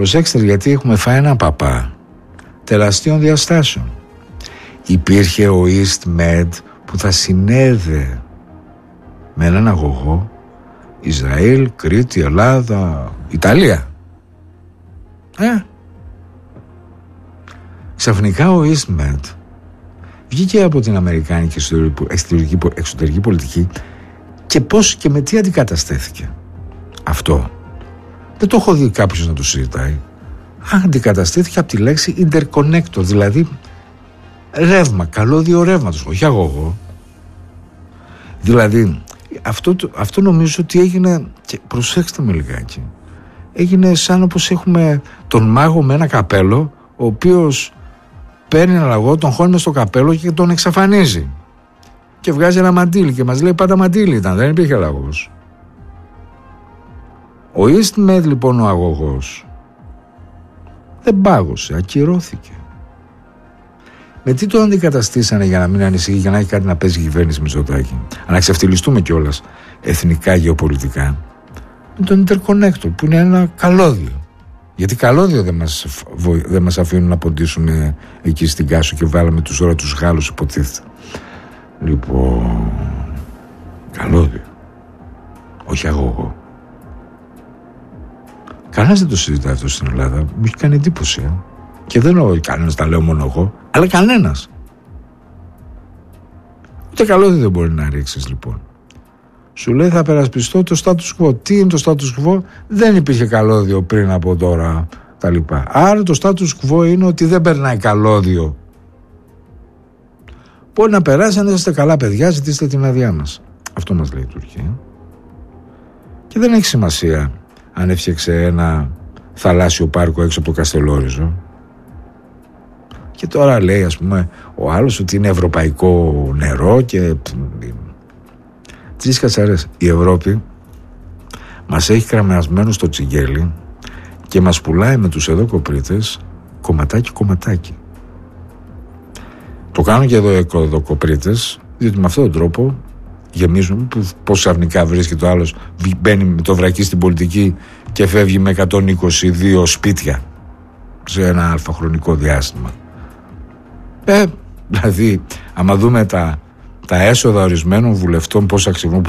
Προσέξτε, γιατί έχουμε φάει ένα παπά τεραστίων διαστάσεων. Υπήρχε ο EastMed που θα συνέδε με έναν αγωγό Ισραήλ, Κρήτη, Ελλάδα, Ιταλία. Ξαφνικά ο EastMed βγήκε από την αμερικάνικη εξωτερική πολιτική και πώς και με τι αντικαταστέθηκε. Αυτό δεν το έχω δει κάποιος να το συζητάει. Αντικαταστήθηκε από τη λέξη interconnector, δηλαδή ρεύμα, καλώδιο ρεύματος, όχι αγωγό. Δηλαδή αυτό νομίζω ότι έγινε, και προσέξτε με λιγάκι, έγινε σαν όπως έχουμε τον μάγο με ένα καπέλο, ο οποίος παίρνει ένα λαγό, τον χώνει στο καπέλο και τον εξαφανίζει και βγάζει ένα μαντίλι και μας λέει πάντα μαντίλι ήταν, δεν υπήρχε λαγός. Ο EastMed λοιπόν, ο αγωγός, δεν πάγωσε, ακυρώθηκε. Με τι το αντικαταστήσανε για να μην ανησυχεί, για να έχει κάτι να παίζει η κυβέρνηση Μητσοτάκη, να ξεφτυλιστούμε κιόλας εθνικά γεωπολιτικά? Με τον interconnector που είναι ένα καλώδιο. Γιατί καλώδιο δεν μας αφήνουν να ποντίσουν εκεί στην Κάσο και βάλαμε τους Γάλλους υποτίθεται. Λοιπόν, καλώδιο, όχι αγωγό. Κανένας δεν το συζητάει αυτό στην Ελλάδα. Μου έχει κάνει εντύπωση. Και δεν εννοώ κανένας, τα λέω μόνο εγώ, αλλά κανένας. Ούτε καλώδιο δεν μπορεί να ρίξεις λοιπόν. Σου λέει θα περασπιστώ το status quo. Τι είναι το status quo? Δεν υπήρχε καλώδιο πριν από τώρα τα λοιπά. Άρα το status quo είναι ότι δεν περνάει καλώδιο. Μπορεί να περάσει, αν είστε καλά παιδιά, ζητήστε την άδειά μας. Αυτό μας λέει η Τουρκία. Και δεν έχει σημασία αν έφτιαξε ένα θαλάσσιο πάρκο έξω από το Καστελόριζο. Και τώρα λέει, ας πούμε, ο άλλος ότι είναι ευρωπαϊκό νερό και τρεις κατσαρές. Η Ευρώπη μας έχει κραμιασμένους στο τσιγέλι και μας πουλάει με τους εδώ κοπρίτες κομματάκι. Το κάνουν και εδώ κοπρίτες, διότι με αυτόν τον τρόπο γεμίζουν. Πώς ξαφνικά βρίσκεται ο άλλος, μπαίνει με το βρακί στην πολιτική και φεύγει με 122 σπίτια σε ένα αλφαχρονικό διάστημα. Δηλαδή, άμα δούμε τα έσοδα ορισμένων βουλευτών πώς αξιβούν,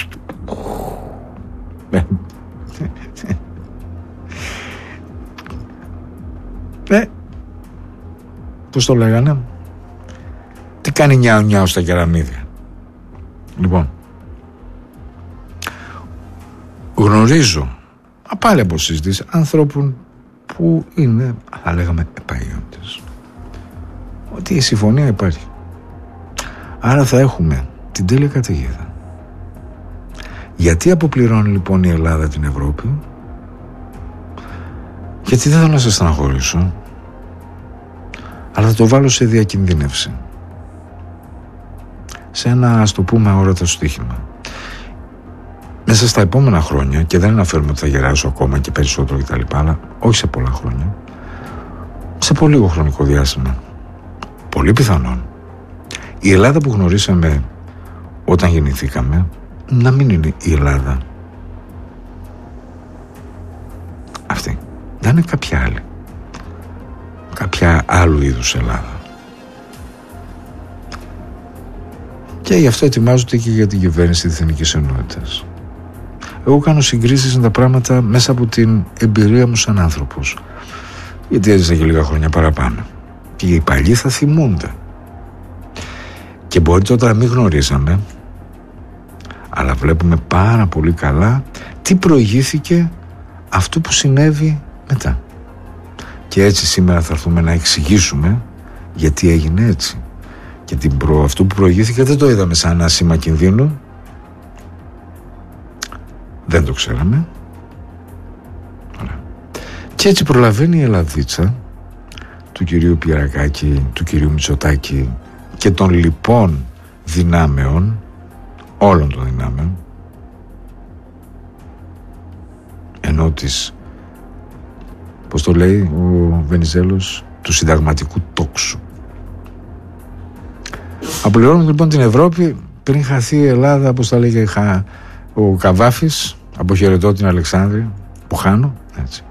πώς το λέγανε, τι κάνει νιάου στα κεραμίδια. Λοιπόν, γνωρίζω πάλι από συζητήσεις ανθρώπων που είναι, θα λέγαμε, επαγγελματίες, ότι η συμφωνία υπάρχει. Άρα θα έχουμε την τέλεια καταιγίδα. Γιατί αποπληρώνει λοιπόν η Ελλάδα την Ευρώπη? Γιατί δεν θέλω να σας στεναχωρήσω, αλλά θα το βάλω σε διακινδύνευση, σε ένα, ας το πούμε, αόρατο στοίχημα. Μέσα στα επόμενα χρόνια, και δεν αναφέρουμε ότι θα γεράσω ακόμα και περισσότερο κτλ., αλλά όχι σε πολλά χρόνια, σε πολύ λίγο χρονικό διάστημα, πολύ πιθανόν η Ελλάδα που γνωρίσαμε όταν γεννηθήκαμε να μην είναι η Ελλάδα αυτή, να είναι κάποια άλλη, κάποια άλλου είδους Ελλάδα. Και γι' αυτό ετοιμάζονται και για την κυβέρνηση της Εθνικής Ενότητας. Εγώ κάνω συγκρίσεις με τα πράγματα μέσα από την εμπειρία μου σαν άνθρωπος, γιατί έζησα και λίγα χρόνια παραπάνω και οι παλιοί θα θυμούνται. Και μπορεί τότε να μην γνωρίζαμε, αλλά βλέπουμε πάρα πολύ καλά τι προηγήθηκε αυτό που συνέβη μετά. Και έτσι σήμερα θα έρθουμε να εξηγήσουμε γιατί έγινε έτσι. Και αυτό που προηγήθηκε δεν το είδαμε σαν ένα σήμα κινδύνου. Δεν το ξέραμε. Ωραία. Και έτσι προλαβαίνει η Ελλαδίτσα του κυρίου Πιερακάκη, του κυρίου Μητσοτάκη και των λοιπών δυνάμεων, όλων των δυνάμεων, ενώ της, πώς το λέει ο Βενιζέλος, του συνταγματικού τόξου. Απολυρώνουμε λοιπόν την Ευρώπη πριν χαθεί η Ελλάδα, όπως τα λέγε ο Καβάφης, αποχαιρετώ την Αλεξάνδρεια, που χάνω, έτσι.